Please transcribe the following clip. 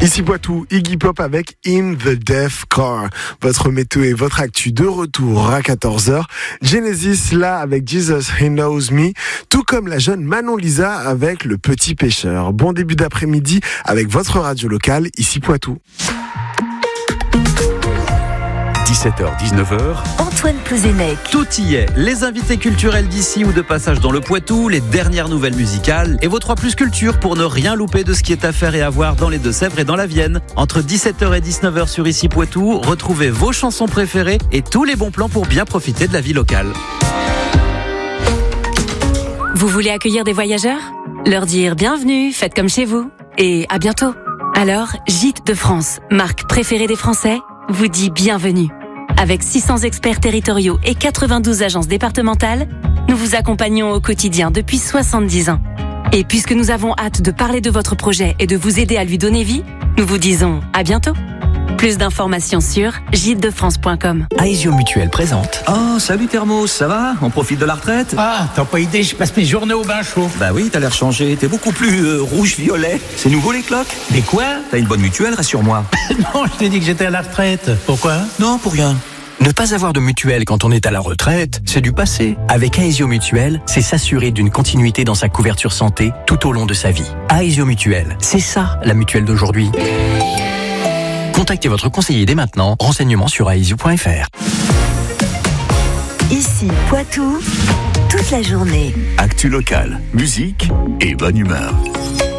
Ici Poitou, Iggy Pop avec In the Death Car. Votre météo et votre actu de retour à 14h. Genesis là avec Jesus He Knows Me, tout comme la jeune Manon Lisa avec Le Petit Pêcheur. Bon début d'après-midi avec votre radio locale, ici Poitou. 17h-19h, Antoine Plouzenec. Tout y est, les invités culturels d'ici ou de passage dans le Poitou, les dernières nouvelles musicales et vos 3 plus culture pour ne rien louper de ce qui est à faire et à voir dans les Deux-Sèvres et dans la Vienne. Entre 17h et 19h sur Ici Poitou, retrouvez vos chansons préférées et tous les bons plans pour bien profiter de la vie locale. Vous voulez accueillir des voyageurs ? Leur dire bienvenue, faites comme chez vous et à bientôt. Alors, Gîtes de France, marque préférée des Français, vous dit bienvenue. Avec 600 experts territoriaux et 92 agences départementales, nous vous accompagnons au quotidien depuis 70 ans. Et puisque nous avons hâte de parler de votre projet et de vous aider à lui donner vie, nous vous disons à bientôt. Plus d'informations sur gîtesdefrance.com. Aesio Mutuelle présente. Oh, salut Thermos, ça va ? On profite de la retraite ? Ah, t'as pas idée, je passe mes journées au bain chaud. Bah oui, t'as l'air changé, t'es beaucoup plus rouge-violet. C'est nouveau les cloques ? Mais quoi ? T'as une bonne mutuelle, rassure-moi. Non, je t'ai dit que j'étais à la retraite. Pourquoi ? Non, pour rien. Ne pas avoir de mutuelle quand on est à la retraite, c'est du passé. Avec Aesio Mutuelle, c'est s'assurer d'une continuité dans sa couverture santé tout au long de sa vie. Aesio Mutuelle, c'est ça la mutuelle d'aujourd'hui. Contactez votre conseiller dès maintenant. Renseignements sur aesio.fr. Ici Poitou, toute la journée. actu locale, musique et bonne humeur.